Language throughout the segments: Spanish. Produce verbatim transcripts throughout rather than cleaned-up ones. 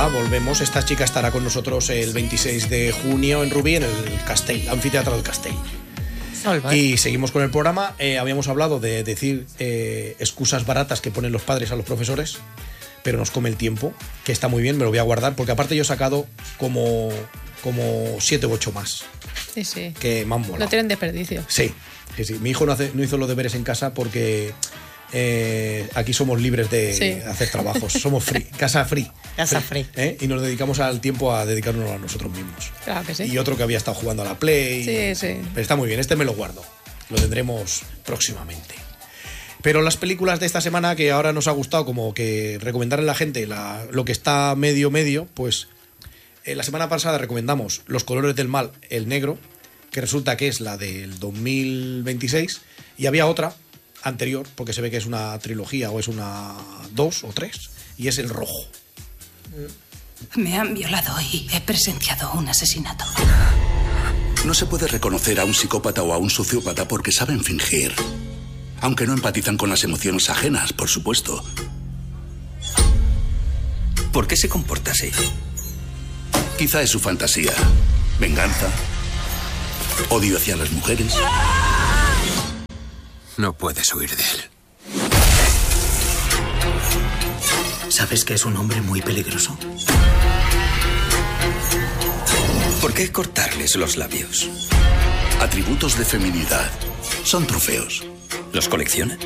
nada, volvemos. Esta chica estará con nosotros el veintiséis de junio en Rubí, en el Castell, Anfiteatro del Castell. Y seguimos con el programa. Eh, habíamos hablado de decir eh, excusas baratas que ponen los padres a los profesores, pero nos come el tiempo, que está muy bien, me lo voy a guardar, porque aparte yo he sacado como, como siete u ocho más. Sí, sí. Que me han molado. No tienen desperdicio. Sí, sí, sí. Mi hijo no, hace, no hizo los deberes en casa porque eh, aquí somos libres de sí. hacer trabajos. Somos free, casa free. Casa free. free ¿eh? Y nos dedicamos al tiempo a dedicarnos a nosotros mismos. Claro que sí. Y otro que había estado jugando a la Play. Sí, sí. Pero está muy bien, este me lo guardo. Lo tendremos próximamente. Pero las películas de esta semana que ahora nos ha gustado como que recomendarle a la gente la, lo que está medio medio, pues eh, la semana pasada recomendamos Los colores del mal, el negro, que resulta que es la del dos mil veintiséis, y había otra anterior, porque se ve que es una trilogía o es una dos o tres, y es el rojo. Me han violado y he presenciado un asesinato. No se puede reconocer a un psicópata o a un sociópata porque saben fingir. Aunque no empatizan con las emociones ajenas, por supuesto. ¿Por qué se comporta así? Quizá es su fantasía. Venganza. Odio hacia las mujeres. No puedes huir de él. ¿Sabes que es un hombre muy peligroso? ¿Por qué cortarles los labios? Atributos de feminidad. Son trofeos. ¿Los colecciona?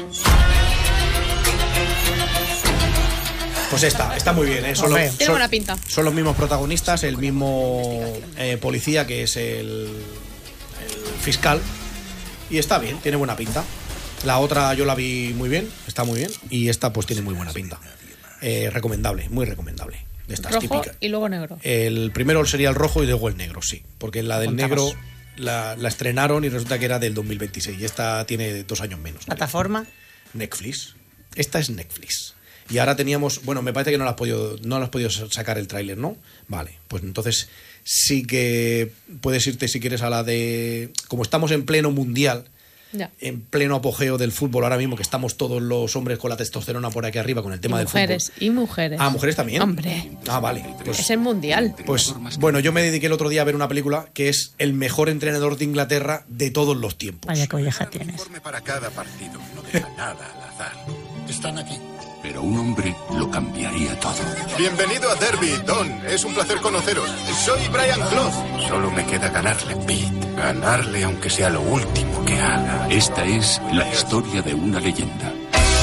Pues está, está muy bien, ¿eh? Son, Tiene los, son, buena pinta. Son los mismos protagonistas, el mismo eh, policía que es el, el fiscal. Y está bien, tiene buena pinta. La otra yo la vi muy bien, está muy bien. Y esta pues tiene muy buena pinta. Eh, recomendable, muy recomendable. De estas rojo típicas. Y luego negro. El primero sería el rojo y luego el negro, sí. Porque la del Contamos. negro la, la estrenaron y resulta que era del dos mil veintiséis. Y esta tiene dos años menos. ¿Plataforma? Netflix. Esta es Netflix. Y ahora teníamos, bueno, me parece que no la has podido, no la has podido sacar el tráiler, ¿no? Vale, pues entonces sí que puedes irte si quieres a la de, como estamos en pleno mundial, ya. en pleno apogeo del fútbol ahora mismo, que estamos todos los hombres con la testosterona por aquí arriba con el tema y del mujeres, fútbol. Y mujeres. Ah, mujeres también. Hombre. Ah, vale. Pues, es el mundial. Pues bueno, yo me dediqué el otro día a ver una película que es el mejor entrenador de Inglaterra de todos los tiempos. Vaya colleja tienes. Para cada partido, no deja nada al azar. Están aquí. Pero un hombre lo cambiaría todo. Bienvenido a Derby, Don. Es un placer conoceros. Soy Brian Clough. Solo me queda ganarle, Pete. Ganarle aunque sea lo último que haga. Esta es la historia de una leyenda.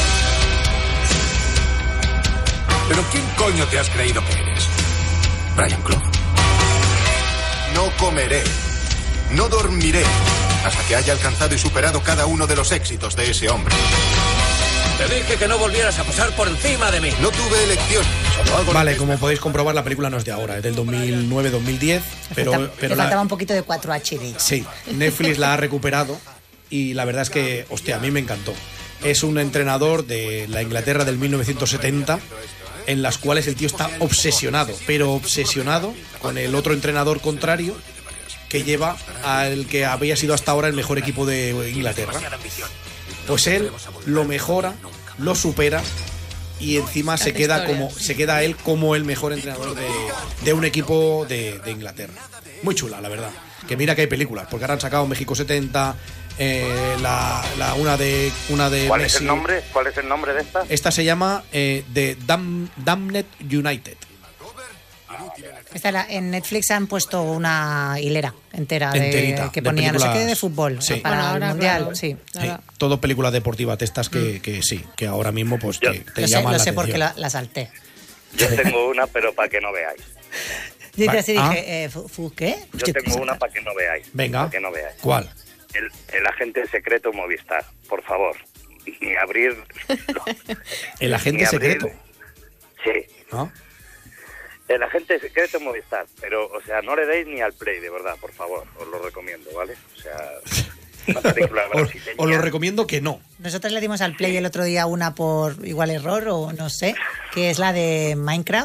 ¿Pero quién coño te has creído que eres? Brian Clough. No comeré. No dormiré. Hasta que haya alcanzado y superado cada uno de los éxitos de ese hombre. Te dije que no volvieras a pasar por encima de mí. No tuve elección. Vale, como podéis comprobar, la película no es de ahora, es del dos mil nueve dos mil diez. Pero, Falta, pero le faltaba la, un poquito de cuatro H D. Sí, Netflix la ha recuperado y la verdad es que, hostia, a mí me encantó. Es un entrenador de la Inglaterra del mil novecientos setenta, en las cuales el tío está obsesionado, pero obsesionado con el otro entrenador contrario que lleva al que había sido hasta ahora el mejor equipo de Inglaterra. Pues él lo mejora, lo supera y encima se queda como se queda él como el mejor entrenador de, de un equipo de, de Inglaterra. Muy chula, la verdad. Que mira que hay películas, porque ahora han sacado México setenta, eh, la, la una de una de ¿Cuál Messi. es el nombre? ¿Cuál es el nombre de esta? Esta se llama eh, The Dam, Damned United. Esta era, en Netflix han puesto una hilera entera de, Enterita, que de ponía no sé qué películas- de fútbol, sí. ¿no? Para Bueno, el ahora, mundial, claro. sí. Sí, todo películas deportivas de estas que, que sí, que ahora mismo pues te, te Lo sé, llaman lo la sé porque atención. la, la salté. Yo tengo una, pero para que no veáis. Dice Va- así, ah. dije, eh, fu- fu- ¿qué? Yo Hostia, tengo qué una saca. para que no veáis. Venga. Para que no veáis. ¿Cuál? El, el agente secreto Movistar, por favor. Ni abrir... El agente ni abrir- secreto. Sí. ¿No? El agente secreto Movistar. Pero, o sea, no le deis ni al play, de verdad, por favor. Os lo recomiendo, ¿vale? O sea, una película Os, brasileña. os lo recomiendo que no. Nosotros le dimos al play el otro día una por igual error o no sé, que es la de Minecraft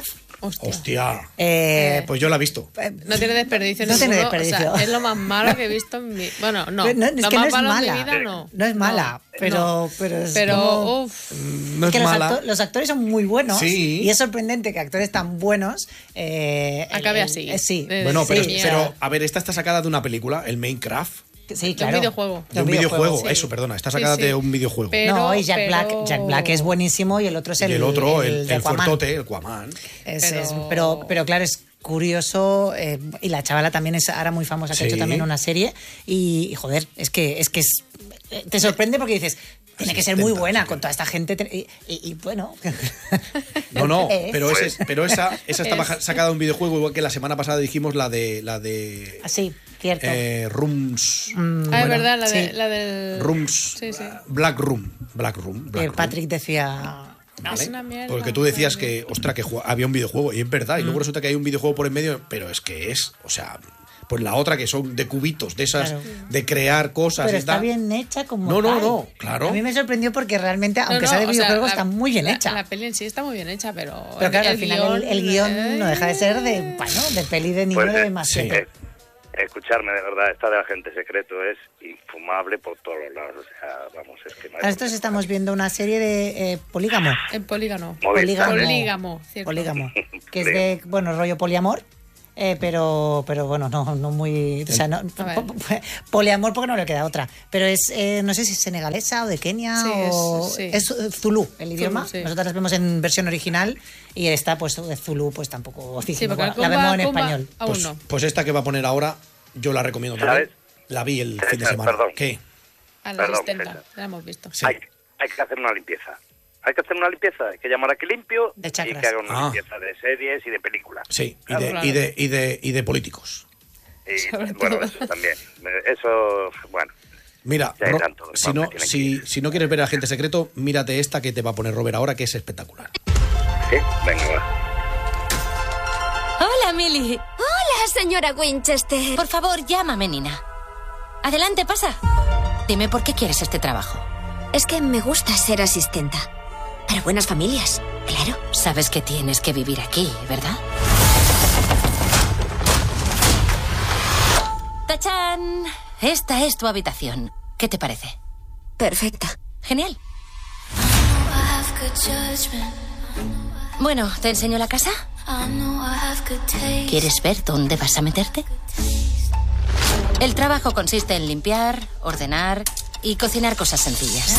Hostia. Hostia. Eh, Pues yo la he visto. No tiene desperdicio. No tiene ninguno, desperdicio. O sea, es lo más malo que he visto en mi... Bueno, no. no, es lo que no más es malo mala. en mi vida, no. No es mala, No, pero, no. pero es Pero, como- uff. No es que los, mala. acto- los actores son muy buenos Sí. y es sorprendente que actores tan buenos eh, Acabe el- así. eh, sí. De- Bueno, pero, sí, pero, o sea, a ver, esta está sacada de una película, el Minecraft. sí, claro. un videojuego. De un videojuego, sí. eso, perdona, está Sí, sacada sí. de un videojuego. Pero- no, y Jack pero- Black, Jack Black es buenísimo y el otro es el y el otro, el, de el Aquaman. fuertote, el Aquaman. Es- Pero- es- pero, pero claro, es curioso eh, y la chavala también es ahora muy famosa, que Sí. ha hecho también una serie y, y, joder, es que es que es, eh, te sorprende porque dices, tiene que ser muy Asistenta, buena sí. con toda esta gente te- y, y- y bueno. No, no, Es. pero, ese, pero esa, esa está Es. baja- sacada de un videojuego, igual que la semana pasada dijimos la de la de Sí, cierto. eh, Rooms. Ah, es verdad, la, de, sí. la del... Rooms. Sí, sí. Black Room. Black Room. Black Eh, Room. Patrick decía... ¿Vale? Es una mierda. Porque tú decías que, ostras, que jue- había un videojuego, y es verdad, y Mm. luego resulta que hay un videojuego por en medio, pero es que es, o sea, pues la otra que son de cubitos, de esas, Claro. de crear cosas Pero y está tal. bien hecha como No, no, tal. no, claro. A mí me sorprendió porque realmente, No, aunque no, sea de o sea, videojuego, la- está muy bien la- hecha. La peli en sí está muy bien hecha, pero... Pero claro, al el final guión, el, el guión eh, no deja de ser de, bueno, de peli de niño Pues, de eh, más sí. siete. Eh, escucharme, de verdad, esta de Agente Secreto es infumable por todos los lados. O sea, vamos, es que no hay... Nosotros estamos viendo una serie de eh, Polígamo. En polígono. Movistar. Polígamo. Polígamo, cierto. Polígamo. Que es de, bueno, rollo poliamor. eh, pero, pero bueno, no, no muy. O sea, no, A ver. po- po- poliamor porque no le queda otra. Pero es, eh, no sé si es senegalesa o de Kenia Sí, es- o. sí. Es eh, Zulú el idioma. sí. Nosotros las vemos en versión original y esta, pues de Zulú, pues tampoco. Sí, dijimos, porque bueno, la Kumba- vemos en Kumba español. aún Pues, no. pues esta que va a poner ahora, yo la recomiendo ¿Sabes? también. La vi el César, fin de semana. perdón. ¿Qué? A la Perdón, asistenta, César. la hemos visto. Sí. Hay, hay que hacer una limpieza. Hay que hacer una limpieza. Hay que llamar aquí limpio De y chakras. que haga una Ah. limpieza de series y de películas. Sí, y Claro, de, claro. y de, y de, y de políticos. Y, Sobre bueno, todo. eso también. Eso, bueno. Mira, Ya hay Ro- tanto de si, cual no, me tiene que si, ir. si no quieres ver Agente Secreto, mírate esta que te va a poner Robert ahora, que es espectacular. ¿Sí? Venga, va. Hola, Millie. Hola, señora Winchester. Por favor, llámame Nina. Adelante, pasa. Dime por qué quieres este trabajo. Es que me gusta ser asistenta. Para buenas familias, claro. Sabes que tienes que vivir aquí, ¿verdad? ¡Tachán! Esta es tu habitación. ¿Qué te parece? Perfecta. Genial. Bueno, ¿te enseño la casa? ¿Quieres ver dónde vas a meterte? El trabajo consiste en limpiar, ordenar y cocinar cosas sencillas.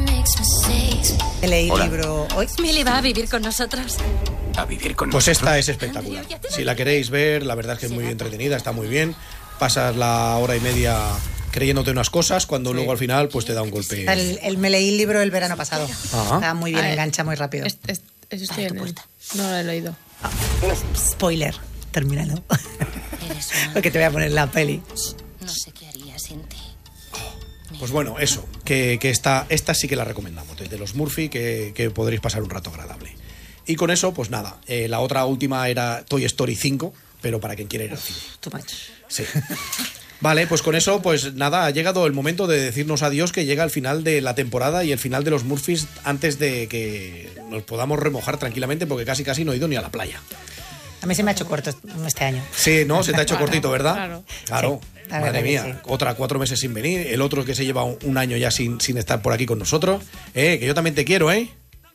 Leí Hola. libro hoy. Millie va a vivir con nosotros. A vivir con Pues nosotros. esta es espectacular. Si la queréis ver, la verdad es que es muy entretenida, está muy bien. Pasas la hora y media creyéndote unas cosas, cuando luego al final pues te da un golpe. El, el- me leí el libro el verano pasado. Ajá. Está muy bien, A ver. engancha muy rápido. Es- es- eso estoy Para tu en él. puerta. No lo he leído. Spoiler. Termínalo. Eres una... Porque te voy a poner la peli. No sé qué haría sin ti. Pues bueno, eso, que, que esta, esta sí que la recomendamos, desde los Murphy, que, que podréis pasar un rato agradable. Y con eso, pues nada, eh, la otra última era Toy Story cinco, pero para quien quiera ir al cine. Too much. Sí. Vale, pues con eso, pues nada, ha llegado el momento de decirnos adiós, que llega el final de la temporada y el final de los Murphys antes de que nos podamos remojar tranquilamente, porque casi casi no he ido ni a la playa. A mí se me ha hecho corto este año. Sí, ¿no? Se te ha hecho Claro, cortito, ¿verdad? claro. Claro. Sí, la Madre verdad que mía, sí. otra cuatro meses sin venir, el otro que se lleva un, un año ya sin, sin estar por aquí con nosotros. Eh, que yo también te quiero, ¿eh?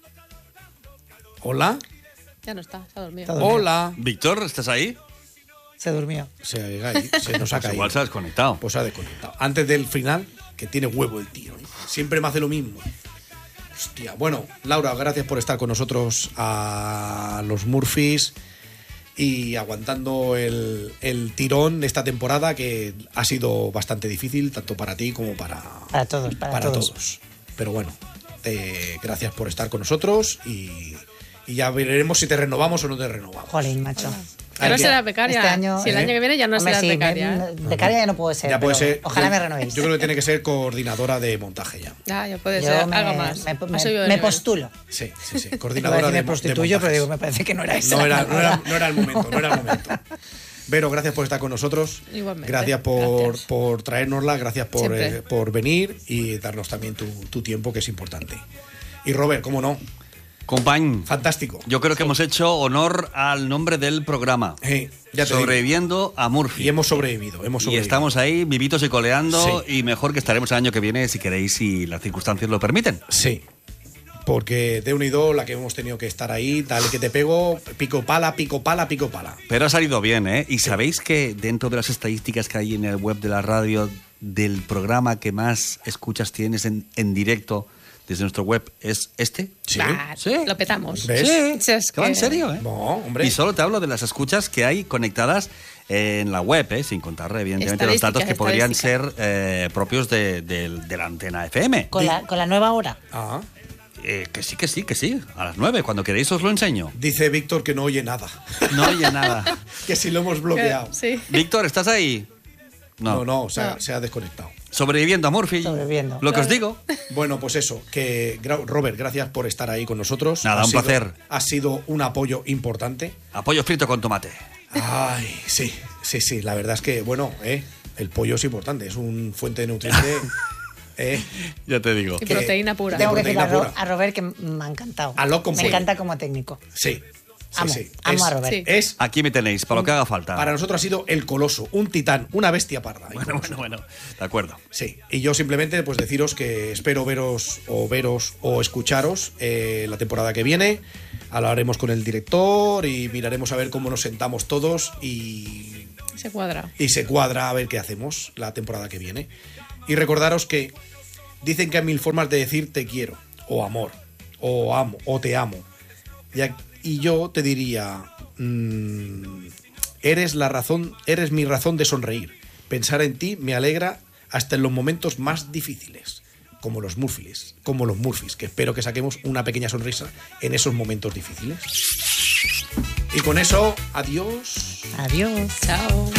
Hola. Ya no está, se ha dormido. Todo. Hola. Víctor, ¿estás ahí? Se durmió. Se, se nos ha Pues caído. igual se ha desconectado. Pues se ha desconectado. Antes del final, que tiene huevo el tío. ¿eh? Siempre me hace lo mismo. Hostia. Bueno, Laura, gracias por estar con nosotros a los Murphys y aguantando el, el tirón de esta temporada, que ha sido bastante difícil, tanto para ti como para, Para todos, para, todos. Pero bueno, eh, gracias por estar con nosotros y, y ya veremos si te renovamos o no te renovamos. Jolín, macho. Que no Hay que- será becaria. Este año- si el ¿Eh? año que viene ya no Hombre, serás sí, becaria. me- ¿eh? becaria ya no puedo ser. Ya puede pero ser. Ojalá yo- me renovéis. Yo creo que tiene que ser coordinadora de montaje ya. Ya, ya puede Yo ser me, algo más. me- Ha me- subido de me nivel. postulo. Sí, sí, sí. Iba a Coordinadora decir de, me mo- prostituyo, de pero digo, montajes. me parece que no era esa. No la era, no, era, palabra. no era el momento, no era el momento. Vero, gracias por estar con nosotros. Igualmente, Gracias por, gracias. por traérnosla, gracias por, Siempre. eh, por venir y darnos también tu, tu tiempo, que es importante. Y Robert, cómo no, Compañ. Fantástico. Yo creo que hemos hecho honor al nombre del programa. Eh, ya te Sobreviviendo digo. a Murphy. Y hemos sobrevivido, hemos sobrevivido. Y estamos ahí vivitos y coleando, Sí. y mejor que estaremos el año que viene si queréis y las circunstancias lo permiten. Sí. Porque de unido la que hemos tenido que estar ahí, dale que te pego, pico pala, pico pala, pico pala. Pero ha salido bien, ¿eh? Y sabéis que dentro de las estadísticas que hay en el web de la radio, del programa que más escuchas tienes en, en directo desde nuestro web es este. Sí. Bah, Sí. Lo petamos. ¿Ves? Sí. Si es Que va en que- serio, ¿eh? No, hombre. Y solo te hablo de las escuchas que hay conectadas en la web, ¿eh? Sin contar, evidentemente, los datos que Estadísticas, podrían ser estadísticas. eh, propios de, de- de la antena F M. Con la, con la nueva hora. Ah. Eh, que sí, que sí, que sí. A las nueve, cuando queréis os lo enseño. Dice Víctor que no oye nada. No oye nada. Que si lo hemos bloqueado. Sí. Víctor, ¿estás ahí? No, no, se ha, No. se ha desconectado. Sobreviviendo a Murphy. Sobreviviendo. Lo que os digo. Bueno, pues eso, que gra- Robert, gracias por estar ahí con nosotros. Nada, Ha un sido- placer. Ha sido un apoyo importante. Apoyo frito con tomate. Ay, sí, sí, sí. La verdad es que, bueno, eh, el pollo es importante, es un fuente de nutrientes. eh, Ya te digo. Y que- proteína pura. Tengo que decirle a, proteína Ro- pura. a Robert que me ha encantado. A lo con me pollo. encanta como técnico. Sí, sí, Amo, sí. amo Es- a Robert. Sí. Es, Aquí me tenéis, para lo que haga falta. para nosotros ha sido el coloso, un titán, una bestia parda. Bueno, bueno, bueno. De acuerdo. Sí, y yo simplemente pues deciros que espero veros o veros o escucharos eh, la temporada que viene. Hablaremos con el director y miraremos a ver cómo nos sentamos todos y, Se cuadra. y se cuadra a ver qué hacemos la temporada que viene. Y recordaros que dicen que hay mil formas de decir te quiero, o amor, o amo, o te amo. Y, a- y yo te diría, mm, eres la razón, eres mi razón de sonreír. Pensar en ti me alegra hasta en los momentos más difíciles, como los Murphys, como los Murphys, que espero que saquemos una pequeña sonrisa en esos momentos difíciles. Y con eso, adiós. Adiós. Chao.